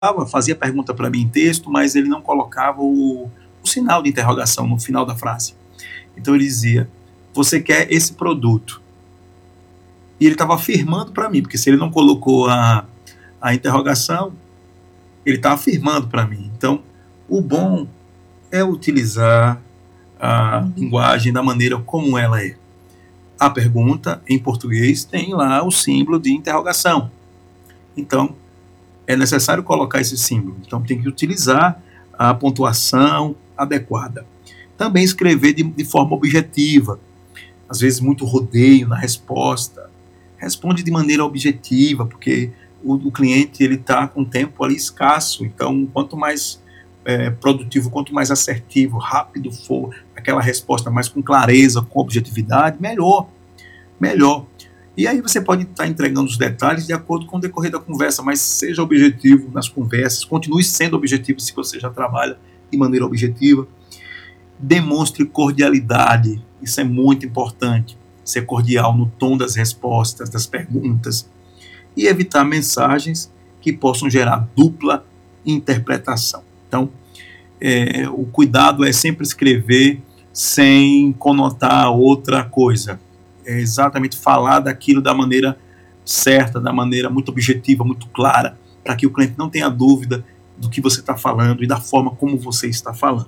fazia pergunta para mim em texto, mas ele não colocava o sinal de interrogação no final da frase. Então ele dizia: você quer esse produto? E ele estava afirmando para mim, porque se ele não colocou a interrogação, ele está afirmando para mim. Então, o bom é utilizar a linguagem da maneira como ela é. A pergunta, em português, tem lá o símbolo de interrogação. Então, é necessário colocar esse símbolo. Então, tem que utilizar a pontuação adequada. Também escrever de forma objetiva. Às vezes, muito rodeio na resposta. Responde de maneira objetiva, porque o cliente está com tempo ali escasso. Então, quanto mais produtivo, quanto mais assertivo, rápido for aquela resposta, mais com clareza, com objetividade, melhor. E aí você pode estar entregando os detalhes de acordo com o decorrer da conversa, mas seja objetivo nas conversas, continue sendo objetivo se você já trabalha de maneira objetiva. Demonstre cordialidade, isso é muito importante, ser cordial no tom das respostas, das perguntas, e evitar mensagens que possam gerar dupla interpretação. Então, o cuidado é sempre escrever sem conotar outra coisa. É exatamente falar daquilo da maneira certa, da maneira muito objetiva, muito clara, para que o cliente não tenha dúvida do que você está falando e da forma como você está falando.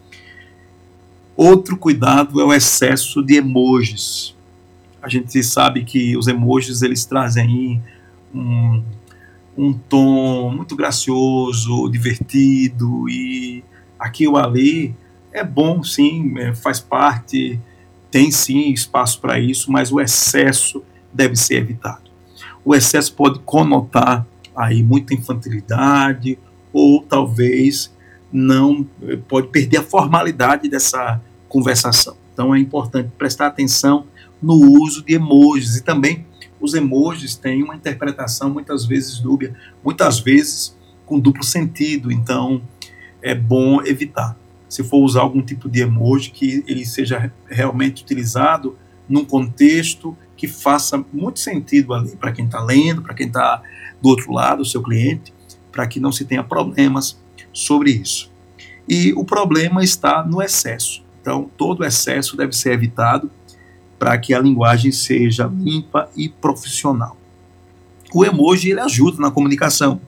Outro cuidado é o excesso de emojis. A gente sabe que os emojis eles trazem um tom muito gracioso, divertido, e aqui ou ali é bom, sim, faz parte, tem sim espaço para isso, mas o excesso deve ser evitado. O excesso pode conotar aí muita infantilidade, ou talvez não pode perder a formalidade dessa conversação. Então é importante prestar atenção no uso de emojis, e também os emojis têm uma interpretação muitas vezes dúbia, muitas vezes com duplo sentido, então é bom evitar. Se for usar algum tipo de emoji, que ele seja realmente utilizado num contexto que faça muito sentido ali para quem está lendo, para quem está do outro lado, o seu cliente, para que não se tenha problemas sobre isso. E o problema está no excesso. Então, todo excesso deve ser evitado para que a linguagem seja limpa e profissional. O emoji ele ajuda na comunicação,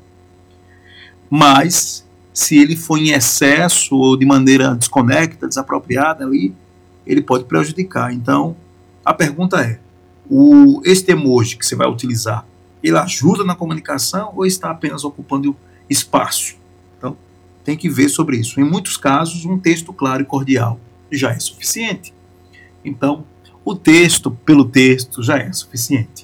mas se ele for em excesso ou de maneira desconecta, desapropriada, ali, ele pode prejudicar. Então, a pergunta é, este emoji que você vai utilizar, ele ajuda na comunicação ou está apenas ocupando espaço? Então, tem que ver sobre isso. Em muitos casos, um texto claro e cordial já é suficiente. Então, o texto pelo texto já é suficiente.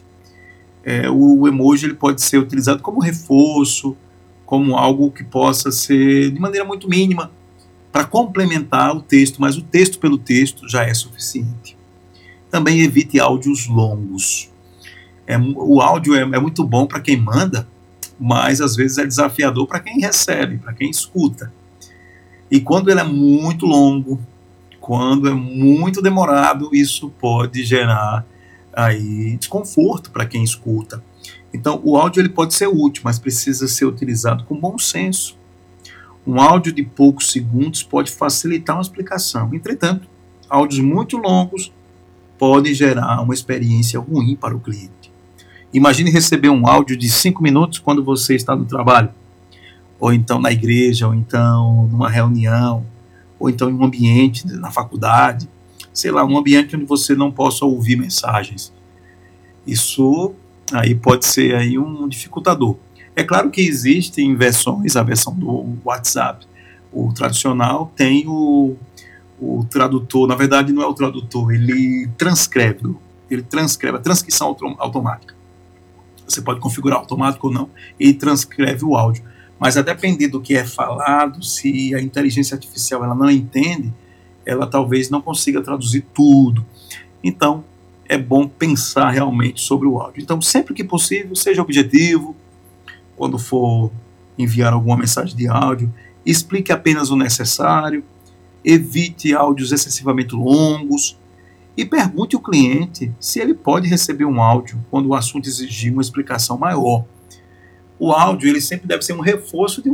O emoji ele pode ser utilizado como reforço, como algo que possa ser de maneira muito mínima para complementar o texto, mas o texto pelo texto já é suficiente. Também evite áudios longos. O áudio é muito bom para quem manda, mas às vezes é desafiador para quem recebe, para quem escuta. E quando ele é muito longo, quando é muito demorado, isso pode gerar aí desconforto para quem escuta. Então, o áudio ele pode ser útil, mas precisa ser utilizado com bom senso. Um áudio de poucos segundos pode facilitar uma explicação. Entretanto, áudios muito longos podem gerar uma experiência ruim para o cliente. Imagine receber um áudio de 5 minutos quando você está no trabalho, ou então na igreja, ou então numa reunião, ou então em um ambiente na faculdade, sei lá, um ambiente onde você não possa ouvir mensagens. Isso aí pode ser aí um dificultador. É claro que existem versões, a versão do WhatsApp, o tradicional tem o tradutor, na verdade não é o tradutor, ele transcreve a transcrição automática. Você pode configurar automático ou não, e transcreve o áudio. Mas a depender do que é falado, se a inteligência artificial ela não entende, ela talvez não consiga traduzir tudo. Então, é bom pensar realmente sobre o áudio. Então, sempre que possível, seja objetivo, quando for enviar alguma mensagem de áudio, explique apenas o necessário, evite áudios excessivamente longos e pergunte ao cliente se ele pode receber um áudio quando o assunto exigir uma explicação maior. o áudio ele sempre deve ser um reforço de